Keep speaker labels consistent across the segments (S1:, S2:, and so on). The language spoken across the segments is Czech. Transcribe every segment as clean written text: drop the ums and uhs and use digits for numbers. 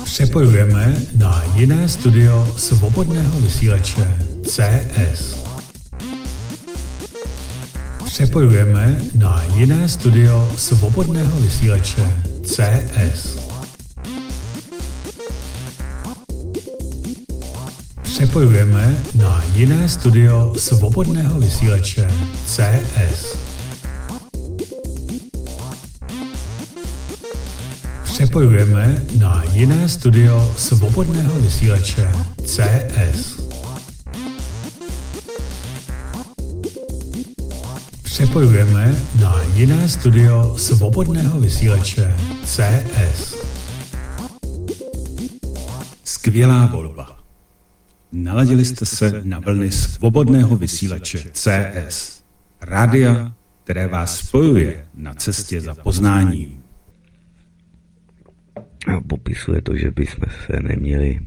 S1: Přepojujeme na jiné studio svobodného vysílače CS. Přepojujeme na jiné studio svobodného vysílače CS. Přepojujeme na jiné studio svobodného vysílače CS. Přepojujeme na jiné studio svobodného vysílače CS. Přepojujeme na jiné studio svobodného vysílače CS.
S2: Skvělá volba. Naladili jste se na vlny svobodného vysílače CS. Rádia, které vás spojuje na cestě za poznáním.
S3: A popisuje to, že bychom se neměli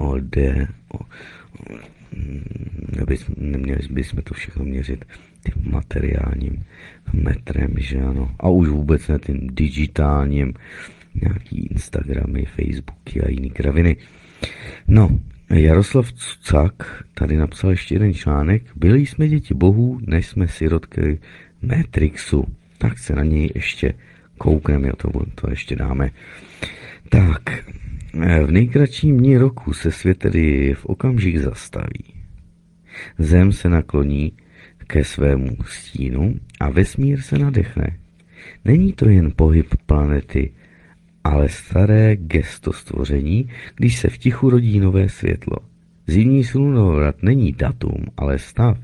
S3: neměli bychom to všechno měřit tím materiálním metrem, že ano. A už vůbec ne tím digitálním, nějaký Instagramy, Facebooky a jiný kraviny. No, Jaroslav Cucak tady napsal ještě jeden článek. Byli jsme děti bohů, než jsme sirotky Matrixu. Tak se na něj ještě koukneme, to ještě dáme. Tak, v nejkratším dni roku se svět tedy v okamžik zastaví. Zem se nakloní ke svému stínu a vesmír se nadechne. Není to jen pohyb planety, ale staré gesto stvoření, když se v tichu rodí nové světlo. Zimní slunovrat není datum, ale stav.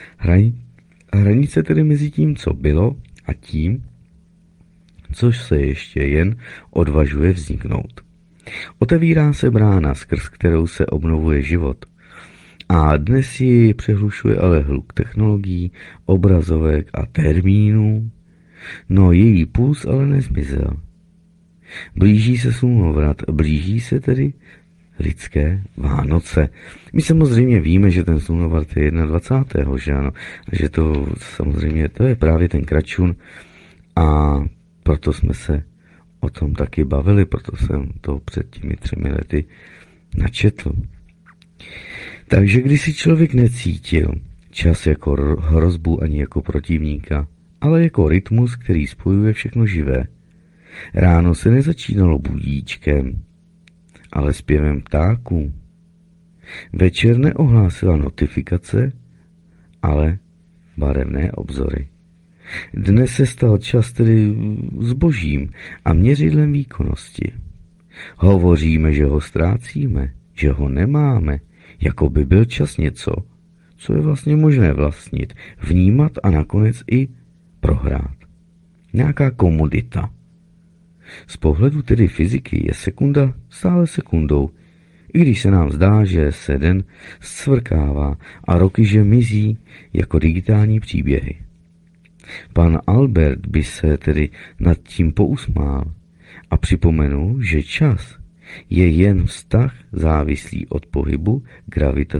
S3: Hranice tedy mezi tím, co bylo, a tím, což se ještě jen odvažuje vzniknout. Otevírá se brána, skrz kterou se obnovuje život. A dnes ji přehlušuje ale hluk technologií, obrazovek a termínů. No její puls ale nezmizel. Blíží se slunovrat, blíží se tedy lidské Vánoce. My samozřejmě víme, že ten slunovrat je 21. že ano, že to samozřejmě, to je právě ten kračun a proto jsme se o tom taky bavili, proto jsem to před těmi 3 lety načetl. Takže když si člověk necítil čas jako hrozbu ani jako protivníka, ale jako rytmus, který spojuje všechno živé. Ráno se nezačínalo budíčkem, ale zpěvem ptáků. Večer neohlásila notifikace, ale barevné obzory. Dnes se stal čas tedy zbožím a měřidlem výkonnosti. Hovoříme, že ho ztrácíme, že ho nemáme, jako by byl čas něco, co je vlastně možné vlastnit, vnímat a nakonec i prohrát. Nějaká komodita. Z pohledu tedy fyziky je sekunda stále sekundou, i když se nám zdá, že se den zcvrkává a roky že mizí jako digitální příběhy. Pan Albert by se tedy nad tím pousmál a připomenul, že čas je jen vztah závislý od pohybu gravitace